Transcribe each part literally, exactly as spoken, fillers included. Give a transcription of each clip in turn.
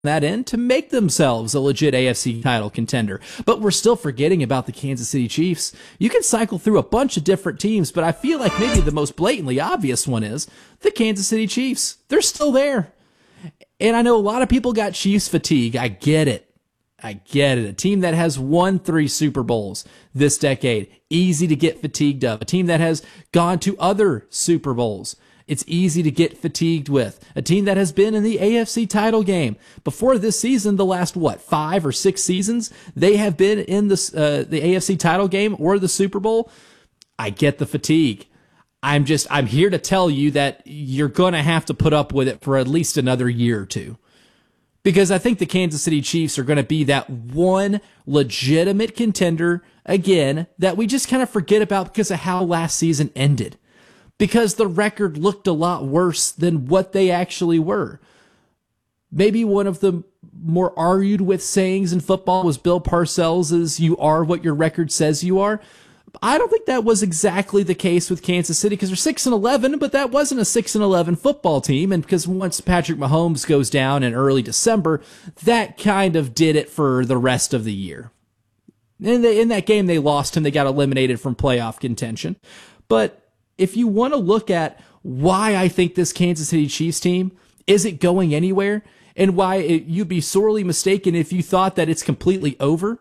that end to make themselves a legit A F C title contender. But we're still forgetting about the Kansas City Chiefs. You can cycle through a bunch of different teams, but I feel like maybe the most blatantly obvious one is the Kansas City Chiefs. They're still there. And I know a lot of people got Chiefs fatigue. I get it. I get it. A team that has won three Super Bowls this decade, easy to get fatigued of. A team that has gone to other Super Bowls, it's easy to get fatigued with. A team that has been in the A F C title game. Before this season, the last, what, five or six seasons, they have been in the, uh, the A F C title game or the Super Bowl. I get the fatigue. I'm just, I'm here to tell you that you're going to have to put up with it for at least another year or two. Because I think the Kansas City Chiefs are going to be that one legitimate contender, again, that we just kind of forget about because of how last season ended. Because the record looked a lot worse than what they actually were. Maybe one of the more argued with sayings in football was Bill Parcells' "you are what your record says you are." I don't think that was exactly the case with Kansas City because they're six and eleven, but that wasn't a six and eleven football team. And because once Patrick Mahomes goes down in early December, that kind of did it for the rest of the year. In, the, in that game, they lost him. They got eliminated from playoff contention. But if you want to look at why I think this Kansas City Chiefs team isn't going anywhere and why it, you'd be sorely mistaken if you thought that it's completely over,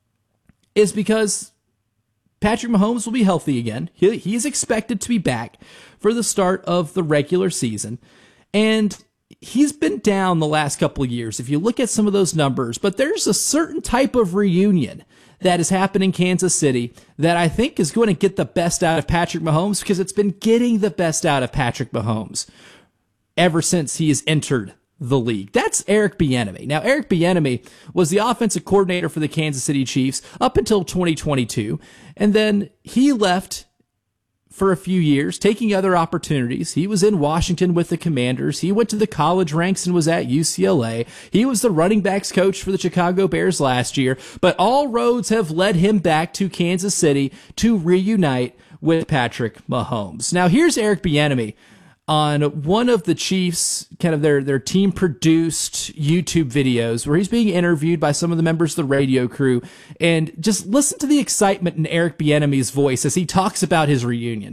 is because Patrick Mahomes will be healthy again. He, he is expected to be back for the start of the regular season. And he's been down the last couple of years if you look at some of those numbers. But there's a certain type of reunion that has happened in Kansas City that I think is going to get the best out of Patrick Mahomes because it's been getting the best out of Patrick Mahomes ever since he has entered the league. That's Eric Bieniemy. Now, Eric Bieniemy was the offensive coordinator for the Kansas City Chiefs up until twenty twenty-two, and then he left for a few years, taking other opportunities. He was in Washington with the Commanders. He went to the college ranks and was at U C L A. He was the running backs coach for the Chicago Bears last year, but all roads have led him back to Kansas City to reunite with Patrick Mahomes. Now, here's Eric Bieniemy on one of the Chiefs, kind of their, their team-produced YouTube videos where he's being interviewed by some of the members of the radio crew. And just listen to the excitement in Eric Bieniemy's voice as he talks about his reunion.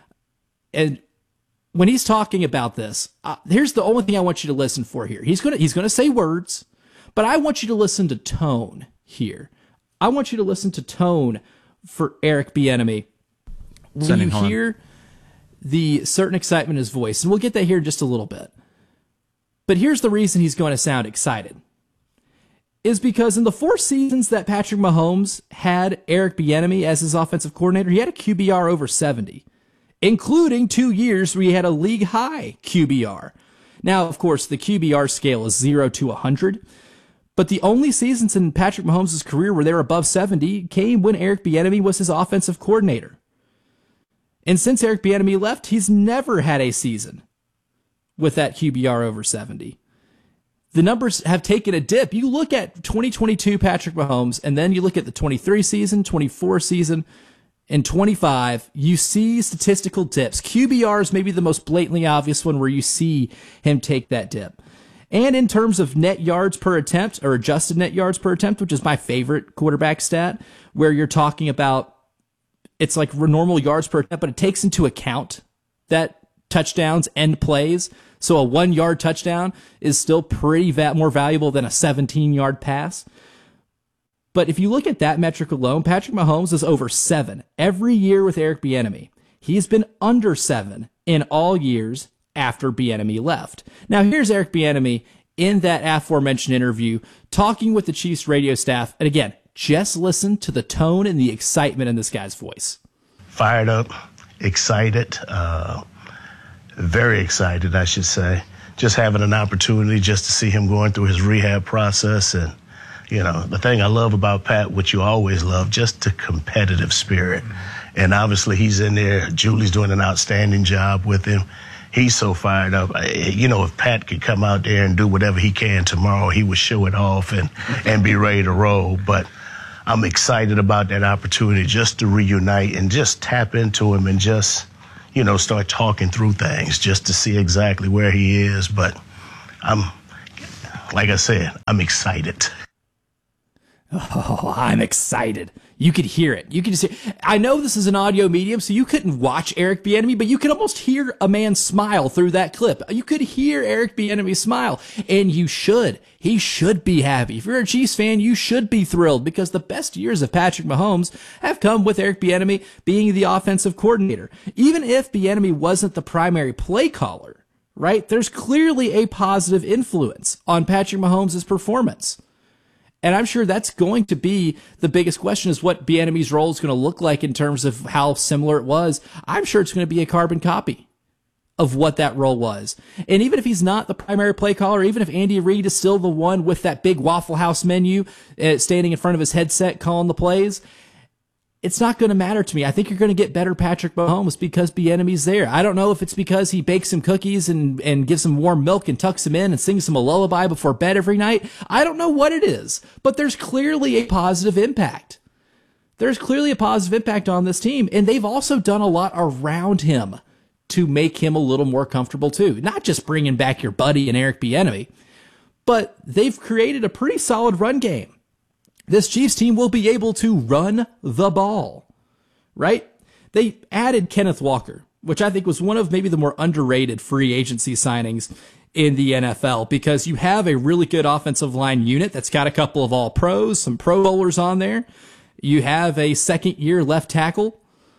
And when he's talking about this, uh, here's the only thing I want you to listen for here. He's gonna he's gonna say words, but I want you to listen to tone here. I want you to listen to tone for Eric Bieniemy. When Sending you home. hear the certain excitement in his voice, and we'll get that here in just a little bit. But here's the reason he's going to sound excited. Is because in the four seasons that Patrick Mahomes had Eric Bieniemy as his offensive coordinator, he had a Q B R over seventy, including two years where he had a league-high Q B R. Now, of course, the Q B R scale is zero to one hundred, but the only seasons in Patrick Mahomes' career where they were above seventy came when Eric Bieniemy was his offensive coordinator. And since Eric Bieniemy left, he's never had a season with that Q B R over seventy. The numbers have taken a dip. You look at twenty twenty-two Patrick Mahomes, and then you look at the twenty-three season, twenty-four season, and twenty-five, you see statistical dips. Q B R is maybe the most blatantly obvious one where you see him take that dip. And in terms of net yards per attempt, or adjusted net yards per attempt, which is my favorite quarterback stat, where you're talking about it's like normal yards per attempt, but it takes into account that touchdowns and plays. So a one-yard touchdown is still pretty va- more valuable than a seventeen-yard pass. But if you look at that metric alone, Patrick Mahomes is over seven every year with Eric Bieniemy. He's been under seven in all years after Bieniemy left. Now here's Eric Bieniemy in that aforementioned interview talking with the Chiefs radio staff. And again, just listen to the tone and the excitement in this guy's voice. Fired up, excited, uh, very excited, I should say. Just having an opportunity just to see him going through his rehab process. And, you know, the thing I love about Pat, which you always love, just the competitive spirit. And obviously he's in there. Julie's doing an outstanding job with him. He's so fired up. You know, if Pat could come out there and do whatever he can tomorrow, he would show it off and, and be ready to roll. But I'm excited about that opportunity just to reunite and just tap into him and just, you know, start talking through things just to see exactly where he is. But I'm like I said, I'm excited. Oh, I'm excited. You could hear it. You could just hear. I know this is an audio medium, so you couldn't watch Eric Bieniemy, but you could almost hear a man smile through that clip. You could hear Eric Bieniemy smile, and you should. He should be happy. If you're a Chiefs fan, you should be thrilled because the best years of Patrick Mahomes have come with Eric Bieniemy being the offensive coordinator. Even if Bieniemy wasn't the primary play caller, right? There's clearly a positive influence on Patrick Mahomes' performance. And I'm sure that's going to be the biggest question is what Bieniemy's role is going to look like in terms of how similar it was. I'm sure it's going to be a carbon copy of what that role was. And even if he's not the primary play caller, even if Andy Reid is still the one with that big Waffle House menu uh, standing in front of his headset calling the plays, it's not going to matter to me. I think you're going to get better Patrick Mahomes because Bieniemy's there. I don't know if it's because he bakes him cookies and, and gives him warm milk and tucks him in and sings him a lullaby before bed every night. I don't know what it is, but there's clearly a positive impact. There's clearly a positive impact on this team, and they've also done a lot around him to make him a little more comfortable too. Not just bringing back your buddy and Eric Bieniemy, but they've created a pretty solid run game. This Chiefs team will be able to run the ball, right? They added Kenneth Walker, which I think was one of maybe the more underrated free agency signings in the N F L because you have a really good offensive line unit that's got a couple of all pros, some pro bowlers on there. You have a second year left tackle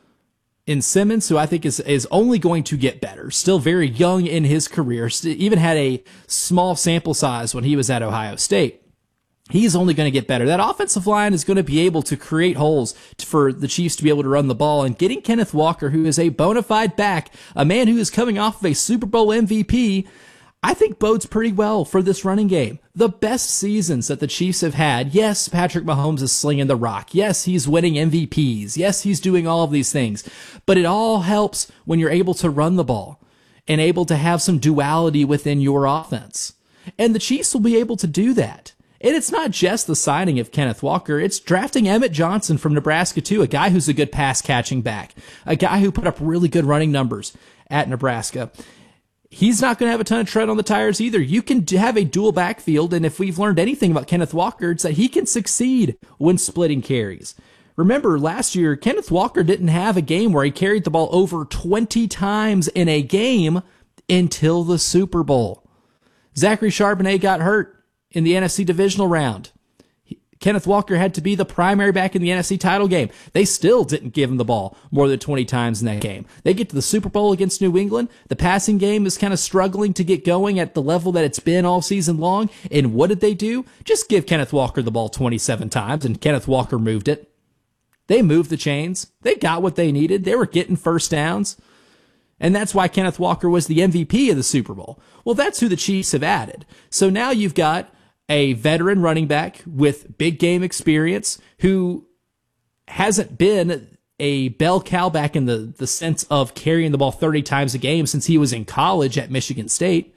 in Simmons, who I think is, is only going to get better, still very young in his career, even had a small sample size when he was at Ohio State. He's only going to get better. That offensive line is going to be able to create holes for the Chiefs to be able to run the ball. And getting Kenneth Walker, who is a bona fide back, a man who is coming off of a Super Bowl M V P, I think bodes pretty well for this running game. The best seasons that the Chiefs have had, yes, Patrick Mahomes is slinging the rock. Yes, he's winning M V Ps. Yes, he's doing all of these things. But it all helps when you're able to run the ball and able to have some duality within your offense. And the Chiefs will be able to do that. And it's not just the signing of Kenneth Walker. It's drafting Emmett Johnson from Nebraska, too, a guy who's a good pass-catching back, a guy who put up really good running numbers at Nebraska. He's not going to have a ton of tread on the tires either. You can have a dual backfield, and if we've learned anything about Kenneth Walker, it's that he can succeed when splitting carries. Remember, last year, Kenneth Walker didn't have a game where he carried the ball over twenty times in a game until the Super Bowl. Zachary Charbonnet got hurt in the N F C divisional round. Kenneth Walker had to be the primary back in the N F C title game. They still didn't give him the ball more than twenty times in that game. They get to the Super Bowl against New England. The passing game is kind of struggling to get going at the level that it's been all season long. And what did they do? Just give Kenneth Walker the ball twenty-seven times, and Kenneth Walker moved it. They moved the chains. They got what they needed. They were getting first downs. And that's why Kenneth Walker was the M V P of the Super Bowl. Well, that's who the Chiefs have added. So now you've got a veteran running back with big game experience who hasn't been a bell cow back in the, the sense of carrying the ball thirty times a game since he was in college at Michigan State.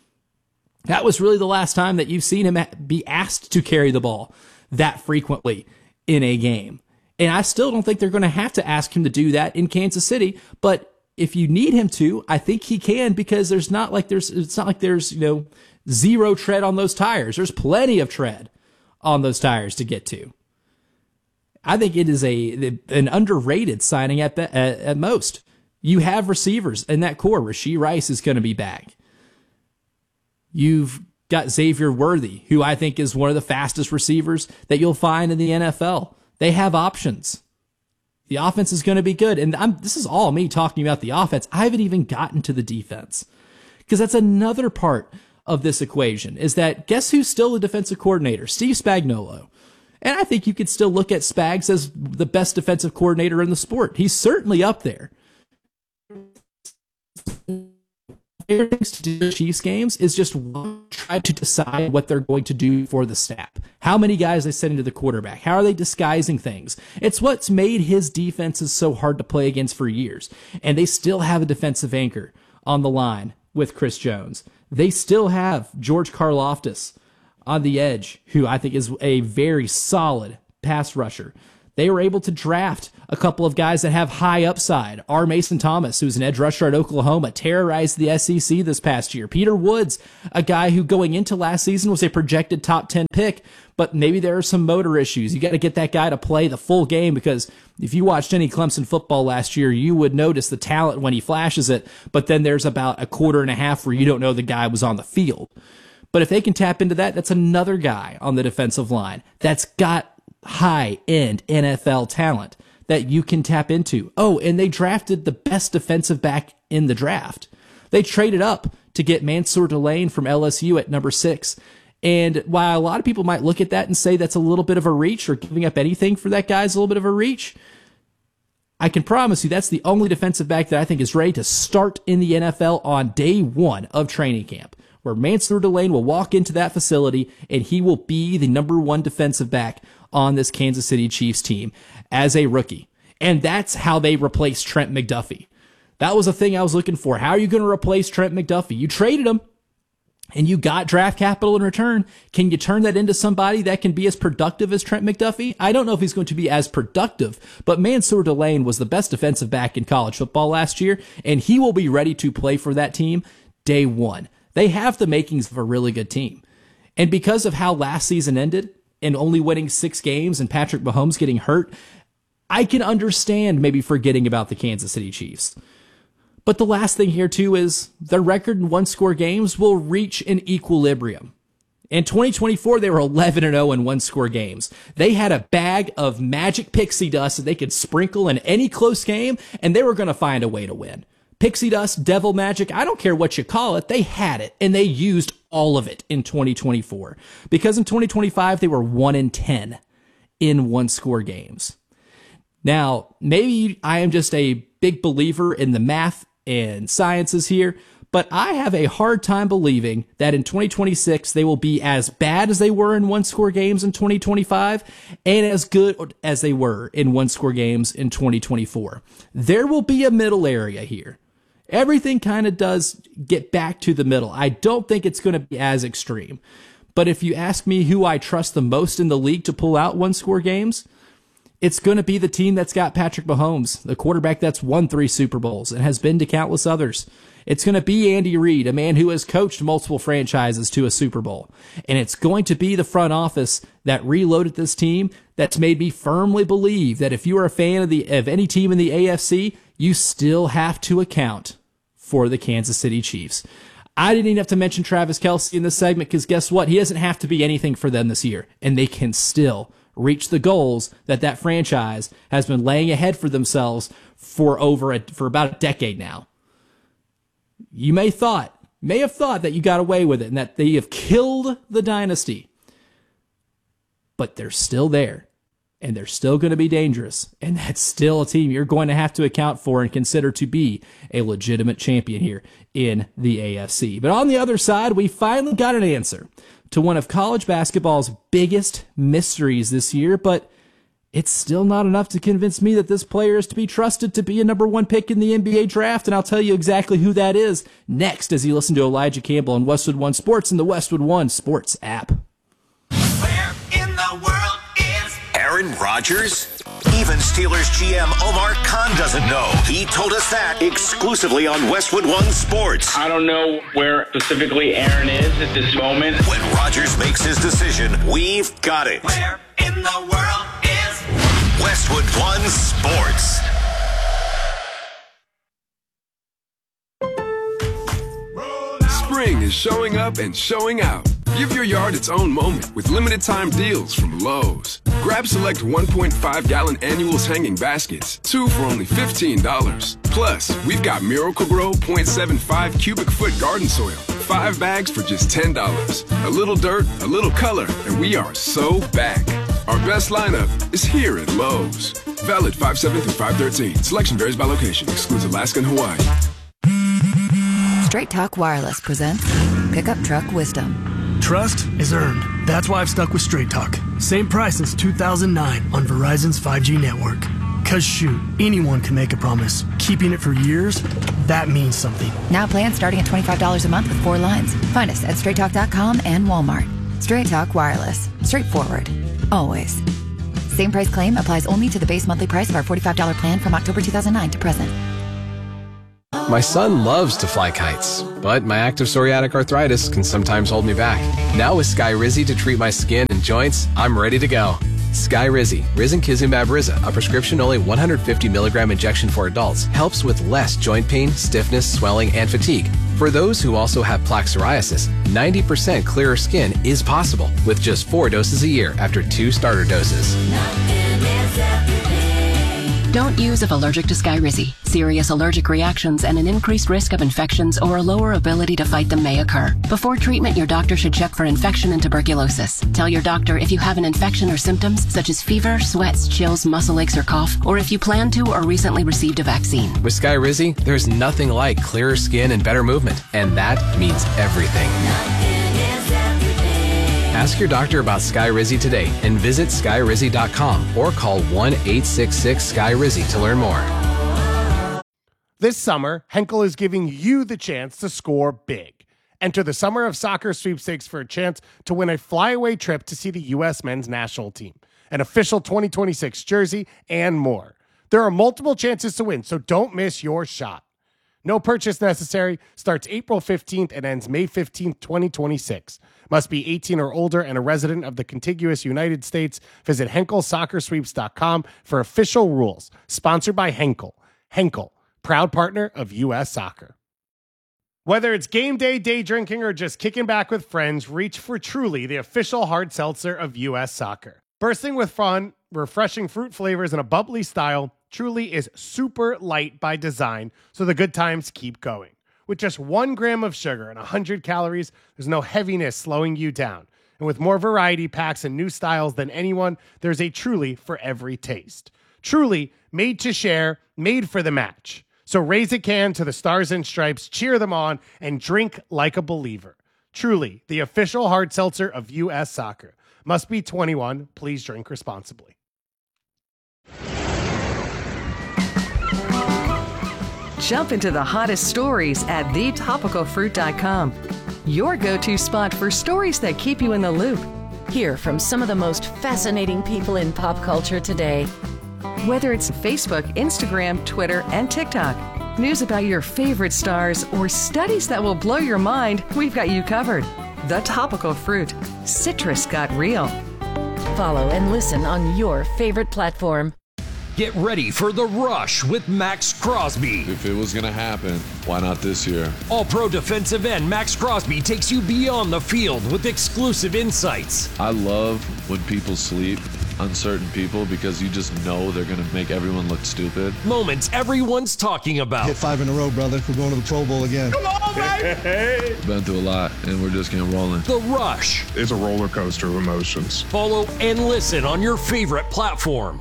That was really the last time that you've seen him be asked to carry the ball that frequently in a game. And I still don't think they're going to have to ask him to do that in Kansas City, but if you need him to, I think he can because there's not like there's, it's not like there's, you know, zero tread on those tires. There's plenty of tread on those tires to get to. I think it is a an underrated signing at the, at, at most. You have receivers in that core. Rashee Rice is going to be back. You've got Xavier Worthy, who I think is one of the fastest receivers that you'll find in the N F L. They have options. The offense is going to be good. And I'm, this is all me talking about the offense. I haven't even gotten to the defense because that's another part of this equation is that guess who's still the defensive coordinator? Steve Spagnuolo. And I think you could still look at Spags as the best defensive coordinator in the sport. He's certainly up there. Things to do Chiefs games is just try to decide what they're going to do for the snap. How many guys they send into the quarterback? How are they disguising things? It's what's made his defenses so hard to play against for years. And they still have a defensive anchor on the line with Chris Jones. They still have George Karlaftis on the edge, who I think is a very solid pass rusher. They were able to draft a couple of guys that have high upside. R. Mason Thomas, who's an edge rusher at Oklahoma, terrorized the S E C this past year. Peter Woods, a guy who going into last season was a projected top ten pick, but maybe there are some motor issues. You got to get that guy to play the full game, because if you watched any Clemson football last year, you would notice the talent when he flashes it, but then there's about a quarter and a half where you don't know the guy was on the field. But if they can tap into that, that's another guy on the defensive line that's got high-end N F L talent that you can tap into. Oh, and they drafted the best defensive back in the draft. They traded up to get Mansour Delane from L S U at number six. And while a lot of people might look at that and say that's a little bit of a reach, or giving up anything for that guy is a little bit of a reach, I can promise you that's the only defensive back that I think is ready to start in the N F L on day one of training camp, where Mansour Delane will walk into that facility and he will be the number one defensive back on this Kansas City Chiefs team as a rookie. And that's how they replaced Trent McDuffie. That was a thing I was looking for. How are you going to replace Trent McDuffie? You traded him and you got draft capital in return. Can you turn that into somebody that can be as productive as Trent McDuffie? I don't know if he's going to be as productive, but Mansour Delane was the best defensive back in college football last year, and he will be ready to play for that team day one. They have the makings of a really good team. And because of how last season ended, and only winning six games and Patrick Mahomes getting hurt, I can understand maybe forgetting about the Kansas City Chiefs. But the last thing here, too, is their record in one-score games will reach an equilibrium. In twenty twenty-four, they were eleven and oh in one-score games. They had a bag of magic pixie dust that they could sprinkle in any close game, and they were going to find a way to win. Pixie dust, devil magic, I don't care what you call it, they had it, and they used all of it in twenty twenty-four. Because in twenty twenty-five, they were one and ten in one-score games. Now, maybe I am just a big believer in the math and sciences here, but I have a hard time believing that in twenty twenty-six, they will be as bad as they were in one-score games in twenty twenty-five and as good as they were in one-score games in twenty twenty-four. There will be a middle area here. Everything kind of does get back to the middle. I don't think it's going to be as extreme. But if you ask me who I trust the most in the league to pull out one-score games, it's going to be the team that's got Patrick Mahomes, the quarterback that's won three Super Bowls and has been to countless others. It's going to be Andy Reid, a man who has coached multiple franchises to a Super Bowl. And it's going to be the front office that reloaded this team that's made me firmly believe that if you are a fan of the of any team in the A F C, you still have to account for the Kansas City Chiefs. I didn't even have to mention Travis Kelce in this segment, because guess what? He doesn't have to be anything for them this year, and they can still reach the goals that that franchise has been laying ahead for themselves for over a, for about a decade now. You may thought, may have thought that you got away with it and that they have killed the dynasty, but they're still there. And they're still going to be dangerous. And that's still a team you're going to have to account for and consider to be a legitimate champion here in the A F C. But on the other side, we finally got an answer to one of college basketball's biggest mysteries this year, but it's still not enough to convince me that this player is to be trusted to be a number one pick in the N B A draft, and I'll tell you exactly who that is next as you listen to Elijah Campbell on Westwood One Sports and the Westwood One Sports app. Where in the world Aaron Rodgers? Even Steelers G M Omar Khan doesn't know. He told us that exclusively on Westwood One Sports. I don't know where specifically Aaron is at this moment. When Rodgers makes his decision, we've got it. Where in the world is Westwood One Sports? Spring is showing up and showing out. Give your yard its own moment with limited time deals from Lowe's. Grab select one point five gallon annuals hanging baskets, two for only fifteen dollars. Plus, we've got Miracle-Gro point seven five cubic foot garden soil, five bags for just ten dollars. A little dirt, a little color, and we are so back. Our best lineup is here at Lowe's. Valid five seven through five thirteen. Selection varies by location. Excludes Alaska and Hawaii. Straight Talk Wireless presents Pickup Truck Wisdom. Trust is earned. That's why I've stuck with Straight Talk. Same price since two thousand nine on Verizon's five G network. Cause shoot, anyone can make a promise. Keeping it for years, that means something. Now plans starting at twenty-five dollars a month with four lines. Find us at straight talk dot com and Walmart. Straight Talk Wireless. Straightforward. Always. Same price claim applies only to the base monthly price of our forty-five dollars plan from October two thousand nine to present. My son loves to fly kites, but my active psoriatic arthritis can sometimes hold me back. Now with Skyrizi to treat my skin and joints, I'm ready to go. Skyrizi, risankizumab Riza, a prescription-only one hundred fifty milligram injection for adults, helps with less joint pain, stiffness, swelling, and fatigue. For those who also have plaque psoriasis, ninety percent clearer skin is possible with just four doses a year after two starter doses. Don't use if allergic to Skyrizi. Serious allergic reactions and an increased risk of infections or a lower ability to fight them may occur. Before treatment, your doctor should check for infection and tuberculosis. Tell your doctor if you have an infection or symptoms such as fever, sweats, chills, muscle aches, or cough, or if you plan to or recently received a vaccine. With Skyrizi, there's nothing like clearer skin and better movement, and that means everything. Ask your doctor about Skyrizi today and visit skyrizi dot com or call one eight six six Sky Rizzy to learn more. This summer, Henkel is giving you the chance to score big. Enter the Summer of Soccer sweepstakes for a chance to win a flyaway trip to see the U S men's national team, an official twenty twenty-six jersey, and more. There are multiple chances to win, so don't miss your shot. No purchase necessary. Starts April fifteenth and ends May fifteenth, twenty twenty-six. Must be eighteen or older and a resident of the contiguous United States. Visit henkel soccer sweeps dot com for official rules. Sponsored by Henkel. Henkel, proud partner of U S Soccer. Whether it's game day, day drinking, or just kicking back with friends, reach for Truly, the official hard seltzer of U S Soccer. Bursting with fun, refreshing fruit flavors, and a bubbly style, Truly is super light by design, so the good times keep going. With just one gram of sugar and one hundred calories, there's no heaviness slowing you down. And with more variety packs and new styles than anyone, there's a Truly for every taste. Truly, made to share, made for the match. So raise a can to the Stars and Stripes, cheer them on, and drink like a believer. Truly, the official hard seltzer of U S Soccer. Must be twenty-one. Please drink responsibly. Jump into the hottest stories at the topical fruit dot com. Your go-to spot for stories that keep you in the loop. Hear from some of the most fascinating people in pop culture today. Whether it's Facebook, Instagram, Twitter, and TikTok, news about your favorite stars, or studies that will blow your mind, we've got you covered. The Topical Fruit. Citrus got real. Follow and listen on your favorite platform. Get ready for The Rush with Max Crosby. If it was going to happen, why not this year? All-Pro defensive end Max Crosby takes you beyond the field with exclusive insights. I love when people sleep on certain people because you just know they're going to make everyone look stupid. Moments everyone's talking about. Hit five in a row, brother. We're going to the Pro Bowl again. Come on, baby! Been through a lot, and we're just getting rolling. The Rush. It's a roller coaster of emotions. Follow and listen on your favorite platform.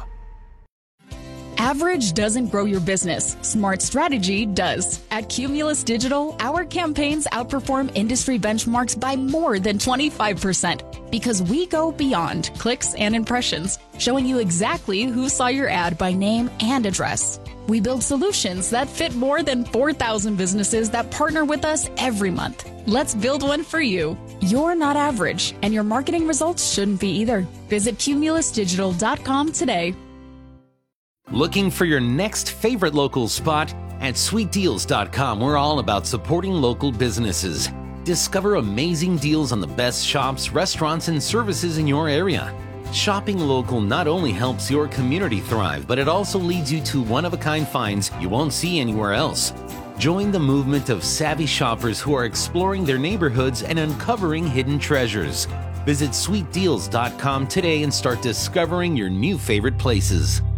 Average doesn't grow your business. Smart strategy does. At Cumulus Digital, our campaigns outperform industry benchmarks by more than twenty-five percent because we go beyond clicks and impressions, showing you exactly who saw your ad by name and address. We build solutions that fit more than four thousand businesses that partner with us every month. Let's build one for you. You're not average, and your marketing results shouldn't be either. Visit cumulus digital dot com today. Looking for your next favorite local spot? At sweet deals dot com, we're all about supporting local businesses. Discover amazing deals on the best shops, restaurants, and services in your area. Shopping local not only helps your community thrive, but it also leads you to one-of-a-kind finds you won't see anywhere else. Join the movement of savvy shoppers who are exploring their neighborhoods and uncovering hidden treasures. Visit sweet deals dot com today and start discovering your new favorite places.